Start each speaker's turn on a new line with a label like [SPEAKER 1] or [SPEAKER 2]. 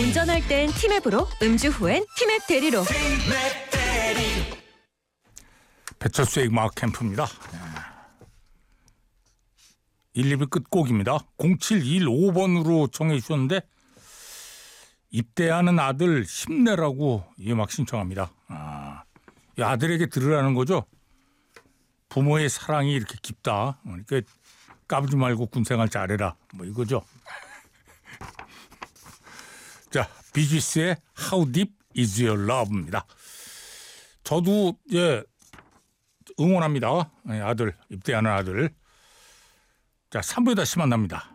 [SPEAKER 1] 운전할 땐 티맵으로, 음주 후엔 티맵 대리로.
[SPEAKER 2] 배철수의 음악 캠프입니다. 1, 2부 끝곡입니다. 0715번으로 청해 주셨는데 입대하는 아들 힘내라고 이 음악 신청합니다. 이 아들에게 들으라는 거죠. 부모의 사랑이 이렇게 깊다. 그러니까 까부지 말고 군생활 잘해라. 뭐 이거죠. 자, 비지스의 How Deep Is Your Love입니다. 저도 응원합니다. 아들, 입대하는 아들. 자, 3부에 다시 만납니다.